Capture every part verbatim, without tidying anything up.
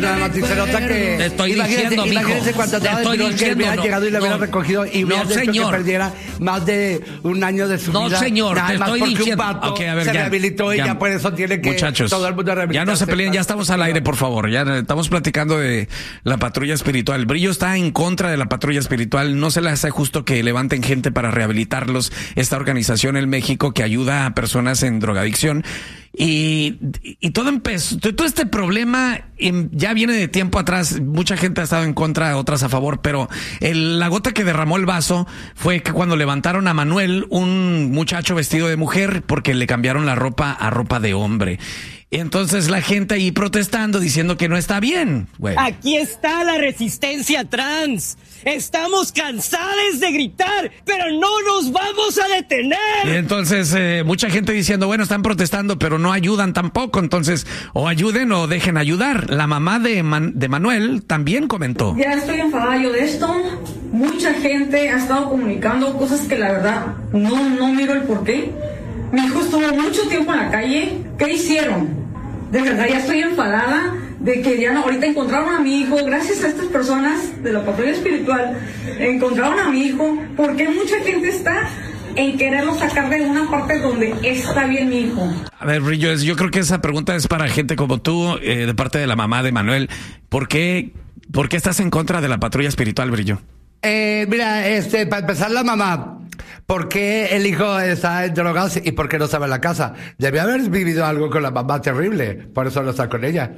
Nada más, y se nota que... Te estoy imagínense, diciendo, mijo. imagínense cuando Te estaba estoy que diciendo, hubiera no, llegado y le hubiera no, recogido y hubiera no, hecho señor. que perdiera más de un año de su no, vida. No, señor, nada te más estoy porque diciendo. un vato Okay, a ver, se ya, rehabilitó ya, y ya por eso tiene que muchachos, todo el mundo rehabilitarse. Ya no se peleen, ya estamos al aire, por favor. Ya estamos platicando de la patrulla espiritual. Brillo está en contra de la patrulla espiritual. No se le hace justo que levanten gente para rehabilitarlos. Esta organización en México que ayuda a personas en drogadicción. Y, y todo empezó, todo este problema ya viene de tiempo atrás. Mucha gente ha estado en contra, otras a favor, pero el, la gota que derramó el vaso fue que cuando levantaron a Manuel, un muchacho vestido de mujer, porque le cambiaron la ropa a ropa de hombre. Y entonces la gente ahí protestando, diciendo que no está bien, güey. Aquí está la resistencia trans. Estamos cansados de gritar, pero no nos vamos a detener. Y entonces eh, mucha gente diciendo, bueno, están protestando, pero no ayudan tampoco. Entonces, o ayuden o dejen ayudar. La mamá de, Man- de Manuel también comentó. Ya estoy enfadada yo de esto. Mucha gente ha estado comunicando cosas que la verdad no, no miro el porqué. Mi hijo estuvo mucho tiempo en la calle. ¿Qué hicieron? De verdad ya estoy enfadada de que ya no, ahorita encontraron a mi hijo, gracias a estas personas de la patrulla espiritual, encontraron a mi hijo, porque mucha gente está en quererlo sacar de una parte donde está bien mi hijo. A ver, Brillo, yo creo que esa pregunta es para gente como tú, eh, de parte de la mamá de Manuel. ¿Por qué, por qué estás en contra de la patrulla espiritual, Brillo? Eh, mira, este, para empezar la mamá, ¿por qué el hijo está en drogas y por qué no estaba en la casa? Debe haber vivido algo con la mamá terrible, por eso no está con ella.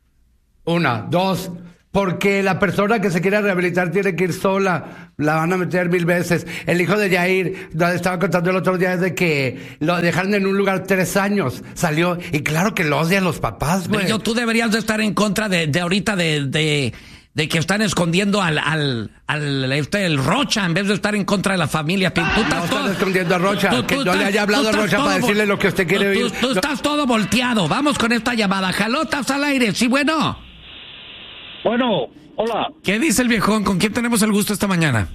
Una, dos, porque la persona que se quiere rehabilitar tiene que ir sola, la van a meter mil veces. El hijo de Yair, estaba contando el otro día de que lo dejaron en un lugar tres años, salió, y claro que lo odian los papás, güey. Brillo, tú deberías de estar en contra de, de ahorita de... de... de que están escondiendo al, al, al, este, el Rocha, en vez de estar en contra de la familia. Tú estás no todo, están escondiendo a Rocha, tú, tú, que tú no estás, le haya hablado a Rocha para decirle lo que usted quiere tú, oír. Tú, tú no. estás todo volteado. Vamos con esta llamada. Jalotas al aire, sí, bueno. Bueno, hola. ¿Qué dice el viejón? ¿Con quién tenemos el gusto esta mañana?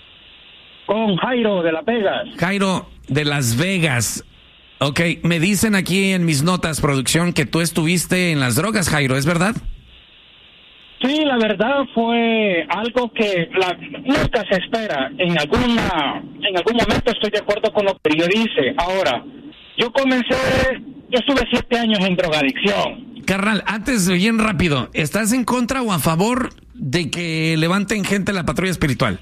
Con Jairo de Las Vegas. Jairo de Las Vegas. Ok, me dicen aquí en mis notas, producción, que tú estuviste en las drogas, Jairo, ¿es verdad? Sí, la verdad fue algo que la, nunca se espera. En alguna, en algún momento estoy de acuerdo con lo que yo dice. Ahora, yo comencé, yo estuve siete años en drogadicción. Carnal, antes, bien rápido, ¿estás en contra o a favor de que levanten gente la patrulla espiritual?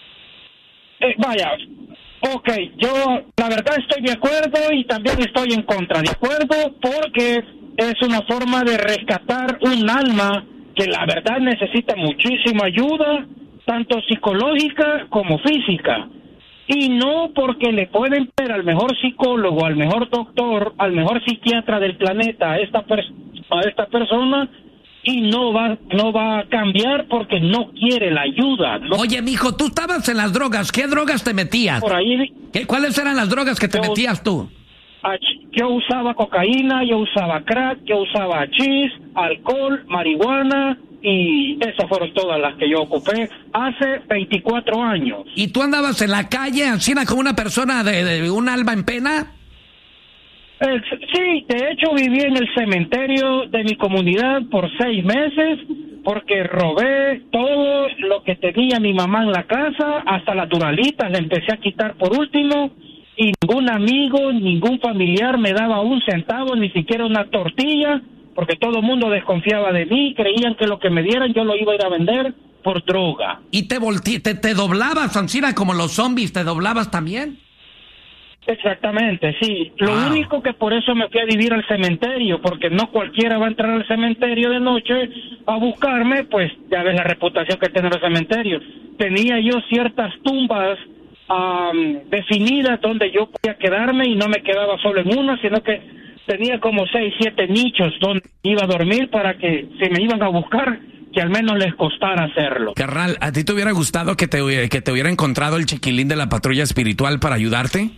Eh, vaya, ok, yo la verdad estoy de acuerdo y también estoy en contra. De acuerdo porque es una forma de rescatar un alma que la verdad necesita muchísima ayuda, tanto psicológica como física. Y no porque le pueden ver al mejor psicólogo, al mejor doctor, al mejor psiquiatra del planeta a esta, per- a esta persona y no va, no va a cambiar porque no quiere la ayuda. ¿No? Oye, mijo, tú estabas en las drogas. ¿Qué drogas te metías? Por ahí, ¿Qué, ¿Cuáles eran las drogas que te yo, metías tú? Yo usaba cocaína, yo usaba crack, yo usaba hachís, alcohol, marihuana, y esas fueron todas las que yo ocupé hace veinticuatro años. ¿Y tú andabas en la calle, así como una persona de, de un alma en pena? Eh, sí, de hecho viví en el cementerio de mi comunidad por seis meses porque robé todo lo que tenía mi mamá en la casa, hasta las duralitas le empecé a quitar por último, y ningún amigo, ningún familiar me daba un centavo, ni siquiera una tortilla, porque todo el mundo desconfiaba de mí, creían que lo que me dieran yo lo iba a ir a vender por droga. ¿Y te volti te, te doblabas, Ancina, como los zombies, te doblabas también? Exactamente, sí. Lo Wow. único que por eso me fui a vivir al cementerio, porque no cualquiera va a entrar al cementerio de noche a buscarme, pues ya ves la reputación que tiene el cementerio. Tenía yo ciertas tumbas um, definidas donde yo podía quedarme y no me quedaba solo en una, sino que tenía como seis, siete nichos donde iba a dormir para que si me iban a buscar, que al menos les costara hacerlo. Carnal, ¿a ti te hubiera gustado que te, que te hubiera encontrado el chiquilín de la patrulla espiritual para ayudarte?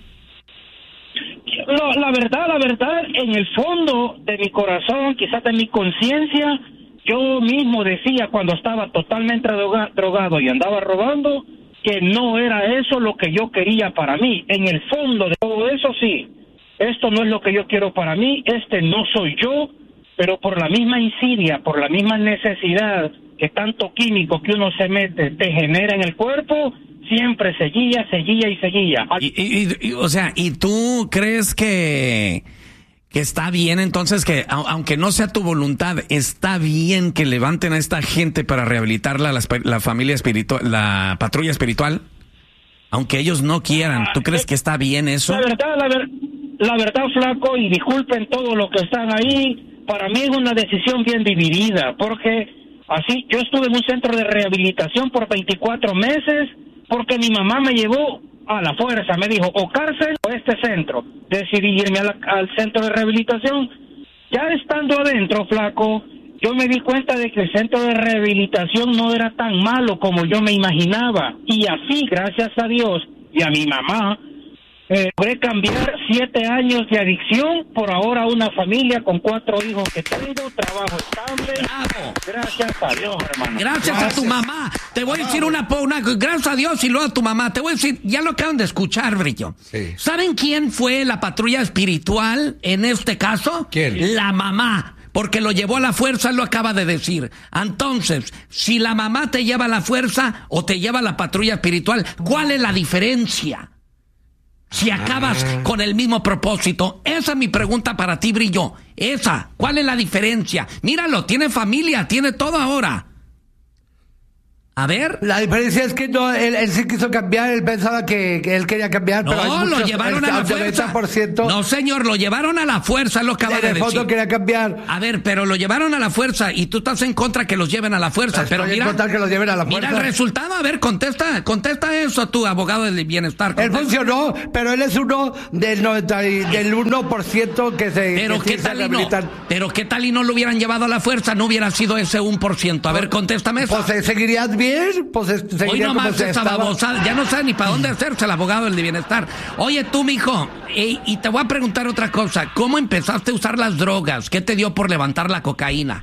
No, la verdad, la verdad, en el fondo de mi corazón, quizás de mi conciencia, yo mismo decía cuando estaba totalmente droga, drogado y andaba robando, que no era eso lo que yo quería para mí. En el fondo de todo eso, sí, esto no es lo que yo quiero para mí, este no soy yo, pero por la misma insidia, por la misma necesidad que tanto químico que uno se mete te genera en el cuerpo, siempre seguía, seguía y seguía. Y, y, y, o sea, ¿y tú crees que, que está bien entonces que, aunque no sea tu voluntad, está bien que levanten a esta gente para rehabilitarla, la, la familia espiritual, la patrulla espiritual? Aunque ellos no quieran, ¿tú crees que está bien eso? La verdad, la, ver, la verdad, flaco, y disculpen todos los que están ahí, para mí es una decisión bien dividida, porque así, yo estuve en un centro de rehabilitación por veinticuatro meses, porque mi mamá me llevó a la fuerza, me dijo, o cárcel o este centro. Decidí irme a la, al centro de rehabilitación. Ya estando adentro, flaco, yo me di cuenta de que el centro de rehabilitación no era tan malo como yo me imaginaba. Y así, gracias a Dios y a mi mamá, eh, logré cambiar siete años de adicción por ahora una familia con cuatro hijos que tengo, trabajo estable. ¡Bravo! Gracias a Dios, hermano. Gracias, gracias a tu mamá. Te voy a decir una, una, gracias a Dios y luego a tu mamá. Te voy a decir, ya lo acaban de escuchar, Brillo. Sí. ¿Saben quién fue la patrulla espiritual en este caso? ¿Quién? La mamá. Porque lo llevó a la fuerza, lo acaba de decir. Entonces, si la mamá te lleva a la fuerza o te lleva a la patrulla espiritual, ¿cuál es la diferencia? Si acabas ah. con el mismo propósito. Esa es mi pregunta para ti, Brillo. Esa, ¿cuál es la diferencia? Míralo, tiene familia, tiene todo ahora. A ver. La diferencia es que no, él, él sí quiso cambiar, él pensaba que, que él quería cambiar, no, pero hay muchos, lo llevaron a la fuerza. por ciento No, señor, lo llevaron a la fuerza, lo acaba de decir. En el fondo quería cambiar. A ver, pero lo llevaron a la fuerza y tú estás en contra que los lleven a la fuerza. Estoy pero en mira, contra que los lleven a la fuerza. Mira el resultado, a ver, contesta, contesta eso tú, abogado del bienestar. Contesta. Él funcionó, pero él es uno del noventa y, del uno por ciento que se Pero que qué sí tal se y no, pero qué tal y no lo hubieran llevado a la fuerza, no hubiera sido ese uno por ciento. A ver, contéstame eso. Pues seguirías bien, pues hoy no más esa babosada, ya no sabe ni para dónde hacerse el abogado del bienestar. Oye tú, mijo, y, y te voy a preguntar otra cosa. ¿Cómo empezaste a usar las drogas? ¿Qué te dio por levantar la cocaína?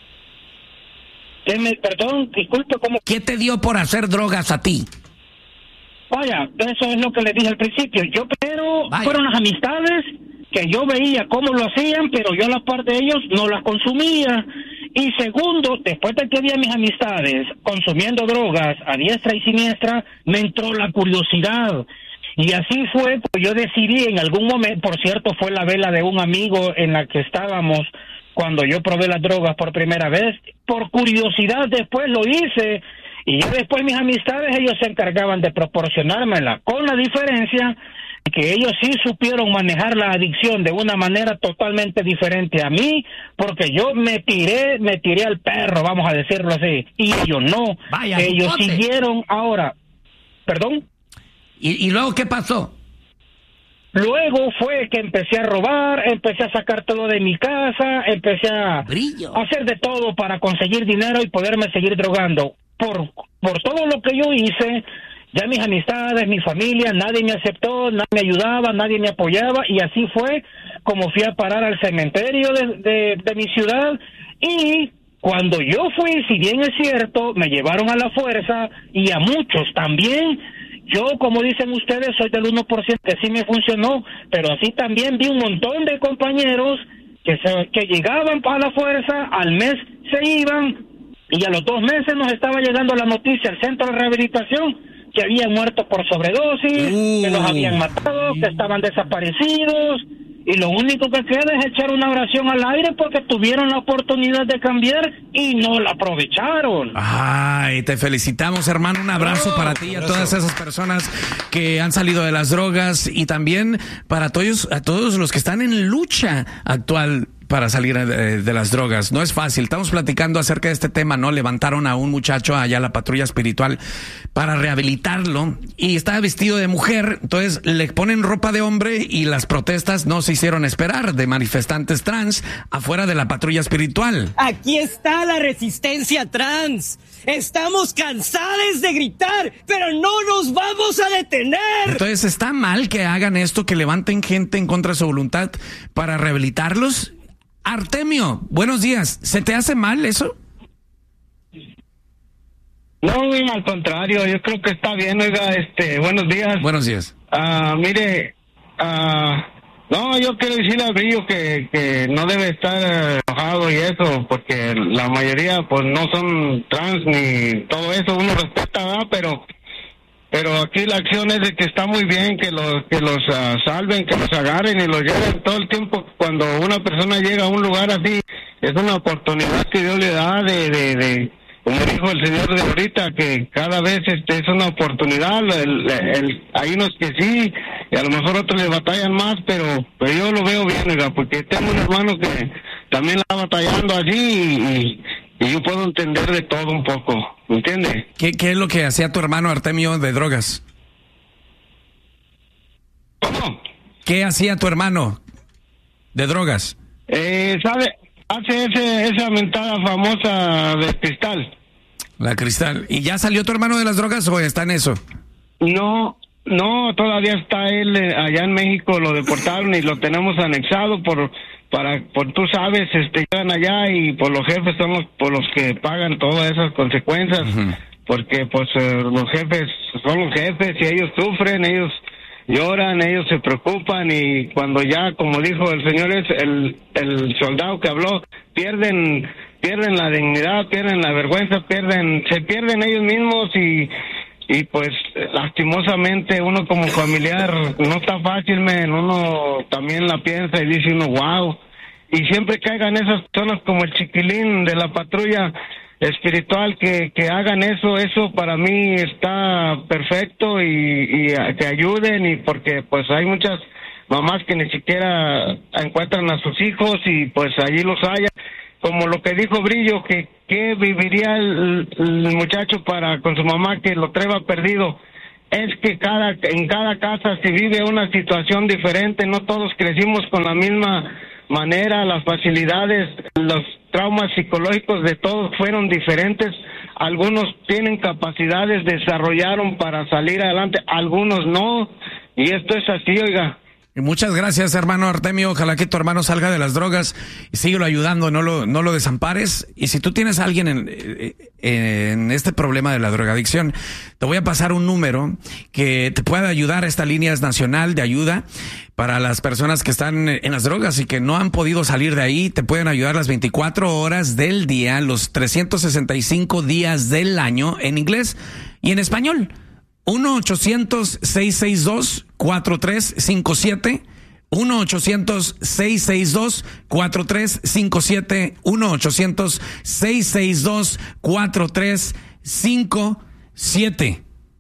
¿Qué me, perdón, disculpe, ¿cómo? ¿Qué te dio por hacer drogas a ti? Vaya, eso es lo que le dije al principio. Yo primero, Vaya. fueron las amistades que yo veía cómo lo hacían, pero yo a la par de ellos no las consumía. Y segundo, después de que vi a mis amistades consumiendo drogas a diestra y siniestra, me entró la curiosidad. Y así fue, pues yo decidí en algún momento, por cierto, fue la vela de un amigo en la que estábamos cuando yo probé las drogas por primera vez. Por curiosidad después lo hice, y ya después mis amistades, ellos se encargaban de proporcionármela, con la diferencia que ellos sí supieron manejar la adicción de una manera totalmente diferente a mí, porque yo me tiré, me tiré al perro, vamos a decirlo así, y ellos no. Vaya, ellos bote. siguieron ahora. ¿Perdón? ¿Y, ¿Y luego qué pasó? Luego fue que empecé a robar, empecé a sacar todo de mi casa, empecé a Brillo. hacer de todo para conseguir dinero y poderme seguir drogando. Por, por todo lo que yo hice, ya mis amistades, mi familia, nadie me aceptó, nadie me ayudaba, nadie me apoyaba, y así fue como fui a parar al cementerio de, de, de mi ciudad. Y cuando yo fui, si bien es cierto, me llevaron a la fuerza, y a muchos también. Yo, como dicen ustedes, soy del uno por ciento que sí me funcionó, pero así también vi un montón de compañeros que, se, que llegaban a la fuerza, al mes se iban, y a los dos meses nos estaba llegando la noticia al centro de rehabilitación que habían muerto por sobredosis, uh, que los habían matado, que estaban desaparecidos, y lo único que queda es echar una oración al aire porque tuvieron la oportunidad de cambiar y no la aprovecharon. Ay, te felicitamos, hermano, un abrazo oh, para ti y a todas esas personas que han salido de las drogas, y también para todos, a todos los que están en lucha actual para salir de, de las drogas. No es fácil. Estamos platicando acerca de este tema, ¿no? Levantaron a un muchacho allá a la patrulla espiritual para rehabilitarlo y estaba vestido de mujer, entonces le ponen ropa de hombre y las protestas no se hicieron esperar de manifestantes trans afuera de la patrulla espiritual. Aquí está la resistencia trans. Estamos cansados de gritar, pero no nos vamos a detener. Entonces, ¿está mal que hagan esto, que levanten gente en contra de su voluntad para rehabilitarlos? Artemio, buenos días. ¿Se te hace mal eso? No, al contrario, yo creo que está bien. Oiga, este, buenos días. Buenos días. Ah, uh, mire, ah, uh, no, yo quiero decirle al Brillo que, que no debe estar uh, enojado y eso, porque la mayoría pues no son trans ni todo eso, uno respeta, ¿verdad? Pero pero aquí la acción es de que está muy bien que los que los uh, salven, que los agarren y los lleven todo el tiempo. Cuando una persona llega a un lugar así, es una oportunidad que Dios le da de, de, de como dijo el señor de ahorita, que cada vez este es una oportunidad. El, el, hay unos que sí, y a lo mejor otros le batallan más, pero, pero yo lo veo bien, oiga, porque tengo un hermano que también la está batallando allí y, y yo puedo entender de todo un poco, ¿me entiende? ¿Qué, ¿Qué es lo que hacía tu hermano Artemio de drogas? ¿Cómo? ¿Qué hacía tu hermano de drogas? Eh, ¿sabe? Hace ese, esa mentada famosa de cristal. La cristal. ¿Y ya salió tu hermano de las drogas o está en eso? No, no, todavía está él eh, allá en México, lo deportaron y lo tenemos anexado por, para, por tú sabes, este, llegan allá y por los jefes son los, por los que pagan todas esas consecuencias, uh-huh. Porque pues eh, los jefes son los jefes y ellos sufren, ellos lloran, ellos se preocupan y cuando ya, como dijo el señor, es el, el soldado que habló, pierden, pierden la dignidad, pierden la vergüenza, pierden, se pierden ellos mismos y, y pues lastimosamente uno como familiar no está fácil, man, uno también la piensa y dice uno, wow, y siempre caigan esas personas como el chiquilín de la patrulla espiritual que, que hagan eso, eso para mí está perfecto y, y que ayuden y porque pues hay muchas mamás que ni siquiera encuentran a sus hijos y pues allí los haya, como lo que dijo Brillo, que, que viviría el, el muchacho para con su mamá que lo traiga perdido. Es que cada en cada casa se vive una situación diferente, no todos crecimos con la misma manera, las facilidades, los traumas psicológicos de todos fueron diferentes, algunos tienen capacidades, desarrollaron para salir adelante, algunos no, y esto es así, oiga. Y muchas gracias, hermano Artemio. Ojalá que tu hermano salga de las drogas y síguelo ayudando, no lo, no lo desampares. Y si tú tienes a alguien en, en este problema de la drogadicción, te voy a pasar un número que te puede ayudar. Esta línea es nacional de ayuda para las personas que están en las drogas y que no han podido salir de ahí. Te pueden ayudar las veinticuatro horas del día, los trescientos sesenta y cinco días del año, en inglés y en español. uno ochocientos, seiscientos sesenta y dos, cuarenta y tres cincuenta y siete uno ochocientos, seiscientos sesenta y dos, cuarenta y tres cincuenta y siete uno ochocientos, seiscientos sesenta y dos, cuarenta y tres cincuenta y siete.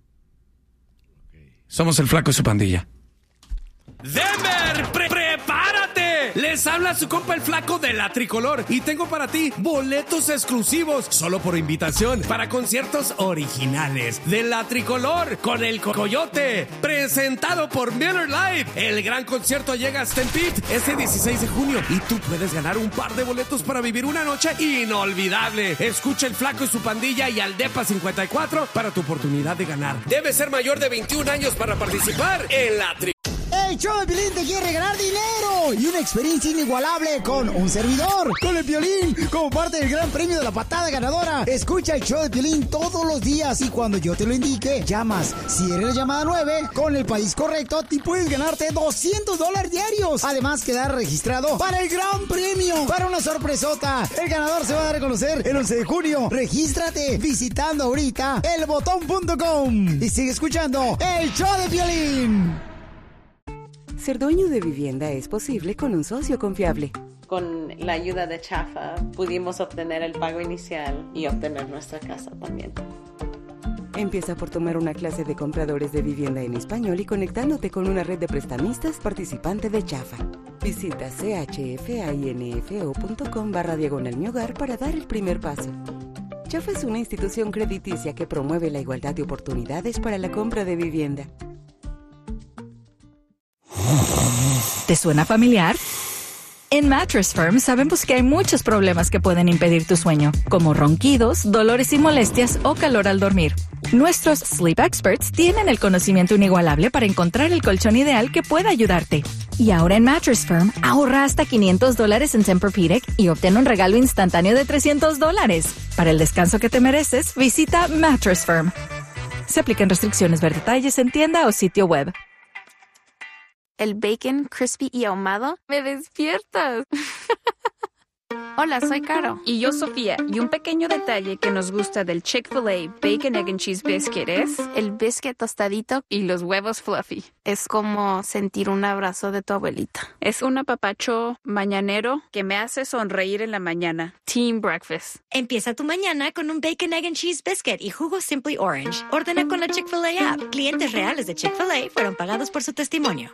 Somos el Flaco y su pandilla. Denver, pre prepárate. Les habla su compa el Flaco de La Tricolor y tengo para ti boletos exclusivos solo por invitación para conciertos originales de La Tricolor con el Coyote, presentado por Miller Lite. El gran concierto llega a Stampede este dieciséis de junio y tú puedes ganar un par de boletos para vivir una noche inolvidable. Escucha el Flaco y su pandilla y al Depa cincuenta y cuatro para tu oportunidad de ganar. Debes ser mayor de veintiún años para participar en La Tricolor. El show de Piolín te quiere ganar dinero y una experiencia inigualable con un servidor, con el Piolín, como parte del gran premio de la patada ganadora. Escucha el show de Piolín todos los días y cuando yo te lo indique, llamas. Si eres la llamada nueve, con el país correcto, te puedes ganarte doscientos dólares diarios. Además, quedar registrado para el gran premio, para una sorpresota. El ganador se va a dar a conocer el once de junio. Regístrate visitando ahorita el botón punto com y sigue escuchando el show de Piolín. Ser dueño de vivienda es posible con un socio confiable. Con la ayuda de Chafa pudimos obtener el pago inicial y obtener nuestra casa también. Empieza por tomar una clase de compradores de vivienda en español y conectándote con una red de prestamistas participante de Chafa. Visita chfainfo.com barra diagonal mi hogar para dar el primer paso. Chafa es una institución crediticia que promueve la igualdad de oportunidades para la compra de vivienda. ¿Te suena familiar? En Mattress Firm sabemos que hay muchos problemas que pueden impedir tu sueño, como ronquidos, dolores y molestias o calor al dormir. Nuestros Sleep Experts tienen el conocimiento inigualable para encontrar el colchón ideal que pueda ayudarte. Y ahora en Mattress Firm, ahorra hasta quinientos dólares en Tempur-Pedic y obtén un regalo instantáneo de trescientos dólares. Para el descanso que te mereces, visita Mattress Firm. Se aplican restricciones, ver detalles en tienda o sitio web. El bacon crispy y ahumado me despiertas. Hola, soy Caro. Y yo, Sofía. Y un pequeño detalle que nos gusta del Chick-fil-A Bacon, Egg and Cheese Biscuit es el biscuit tostadito y los huevos fluffy. Es como sentir un abrazo de tu abuelita. Es un apapacho mañanero que me hace sonreír en la mañana. Team Breakfast. Empieza tu mañana con un Bacon, Egg and Cheese Biscuit y jugo Simply Orange. Ordena con la Chick-fil-A app. Clientes reales de Chick-fil-A fueron pagados por su testimonio.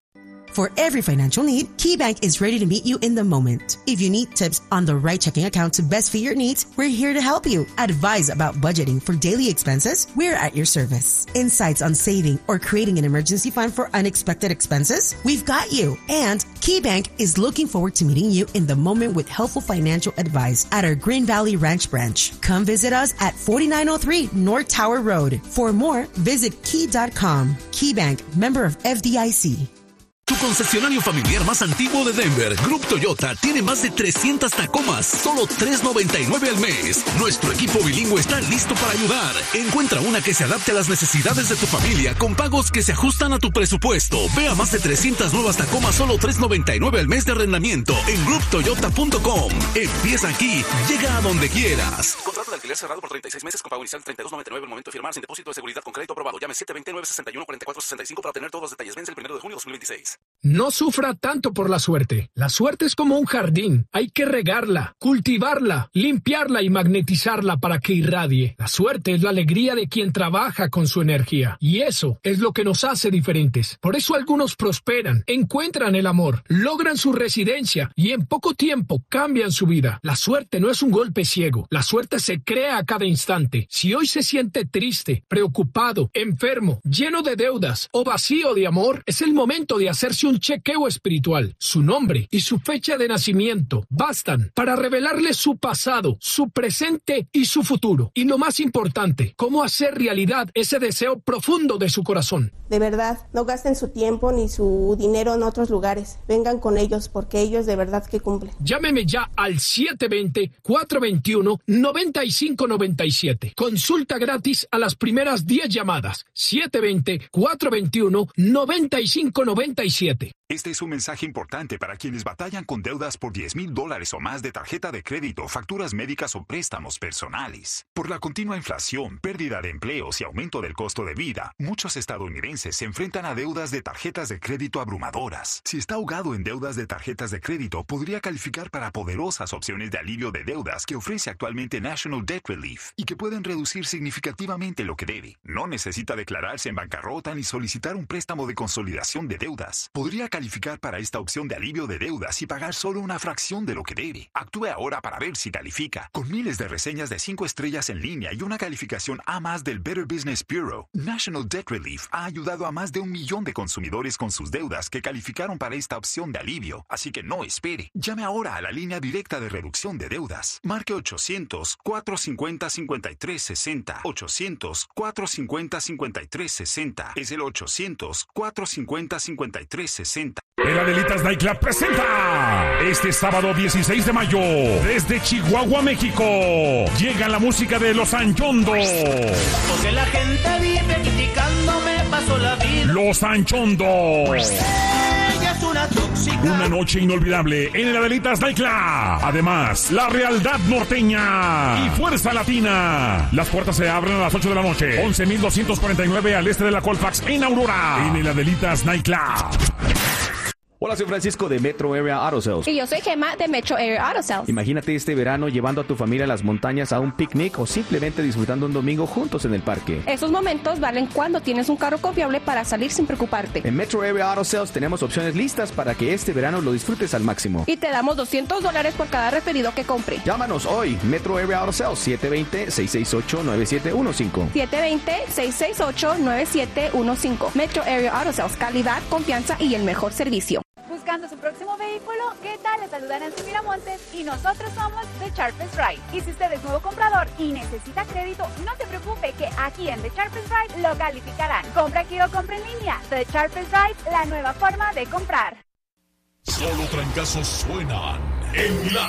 For every financial need, KeyBank is ready to meet you in the moment. If you need tips on the right checking account to best fit your needs, we're here to help you. Advice about budgeting for daily expenses, we're at your service. Insights on saving or creating an emergency fund for unexpected expenses, we've got you. And KeyBank is looking forward to meeting you in the moment with helpful financial advice at our Green Valley Ranch branch. Come visit us at forty-nine oh three North Tower Road. For more, visit key dot com. KeyBank, member of F D I C. Tu concesionario familiar más antiguo de Denver, Group Toyota, tiene más de trescientas Tacomas, solo tres noventa y nueve al mes. Nuestro equipo bilingüe está listo para ayudar. Encuentra una que se adapte a las necesidades de tu familia con pagos que se ajustan a tu presupuesto. Ve a más de trescientas nuevas Tacomas, solo tres noventa y nueve al mes de arrendamiento en group toyota punto com. Empieza aquí, llega a donde quieras. Contrato de alquiler cerrado por treinta y seis meses con pago inicial treinta y dos noventa y nueve al momento de firmar, sin depósito de seguridad, con crédito aprobado. Llame siete dos cero, nueve seis uno, cuatro cuatro seis cinco para tener todos los detalles. Vence el primero de junio de dos mil veintiséis. No sufra tanto por la suerte. La suerte es como un jardín. Hay que regarla, cultivarla, limpiarla y magnetizarla para que irradie. La suerte es la alegría de quien trabaja con su energía. Y eso es lo que nos hace diferentes. Por eso algunos prosperan, encuentran el amor, logran su residencia y en poco tiempo cambian su vida. La suerte no es un golpe ciego. La suerte se crea a cada instante. Si hoy se siente triste, preocupado, enfermo, lleno de deudas o vacío de amor, es el momento de hacerse un chequeo espiritual. Su nombre y su fecha de nacimiento bastan para revelarle su pasado, su presente y su futuro. Y lo más importante, cómo hacer realidad ese deseo profundo de su corazón. De verdad, no gasten su tiempo ni su dinero en otros lugares. Vengan con ellos porque ellos de verdad que cumplen. Llámeme ya al siete dos cero, cuatro dos uno, nueve cinco nueve siete. Consulta gratis a las primeras diez llamadas. siete dos cero, cuatro dos uno, nueve cinco nueve siete. Este es un mensaje importante para quienes batallan con deudas por diez mil dólares o más de tarjeta de crédito, facturas médicas o préstamos personales. Por la continua inflación, pérdida de empleos y aumento del costo de vida, muchos estadounidenses se enfrentan a deudas de tarjetas de crédito abrumadoras. Si está ahogado en deudas de tarjetas de crédito, podría calificar para poderosas opciones de alivio de deudas que ofrece actualmente National Debt Relief y que pueden reducir significativamente lo que debe. No necesita declararse en bancarrota ni solicitar un préstamo de consolidación de deudas. Podría calificar para esta opción de alivio de deudas y pagar solo una fracción de lo que debe. Actúe ahora para ver si califica. Con miles de reseñas de cinco estrellas en línea y una calificación A más del Better Business Bureau, National Debt Relief ha ayudado a más de un millón de consumidores con sus deudas que calificaron para esta opción de alivio. Así que no espere. Llame ahora a la línea directa de reducción de deudas. Marque ochocientos, cuatro cincuenta, cincuenta y tres sesenta. ochocientos, cuatro cincuenta, cincuenta y tres sesenta. Es el ochocientos, cuatro cincuenta, cincuenta y tres sesenta. El Adelitas Nightclub presenta este sábado dieciséis de mayo desde Chihuahua, México. Llega la música de Los Anchondos. Porque la gente vive criticándome, paso la vida. Los Anchondos. Ella es una tóxica. Una noche inolvidable en el Adelitas Nightclub. Además, la Realidad Norteña y Fuerza Latina. Las puertas se abren a las ocho de la noche. once mil doscientos cuarenta y nueve al este de la Colfax en Aurora. En el Adelitas Nightclub. Hola, soy Francisco de Metro Area Auto Sales. Y yo soy Gemma de Metro Area Auto Sales. Imagínate este verano llevando a tu familia a las montañas a un picnic o simplemente disfrutando un domingo juntos en el parque. Esos momentos valen cuando tienes un carro confiable para salir sin preocuparte. En Metro Area Auto Sales tenemos opciones listas para que este verano lo disfrutes al máximo. Y te damos doscientos dólares por cada referido que compre. Llámanos hoy, Metro Area Auto Sales, siete dos cero, seis seis ocho, nueve siete uno cinco. siete dos cero, seis seis ocho, nueve siete uno cinco. Metro Area Auto Sales, calidad, confianza y el mejor servicio. Buscando su próximo vehículo, ¿qué tal? Les saluda Nancy Miramontes y nosotros somos The Sharpest Ride. Y si usted es nuevo comprador y necesita crédito, no se preocupe que aquí en The Sharpest Ride lo calificarán. Compra aquí o compra en línea. The Sharpest Ride, la nueva forma de comprar. Solo trancazos suenan en la